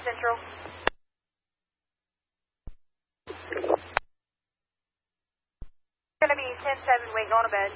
Central. Gonna be 10-7, wait, going to bed.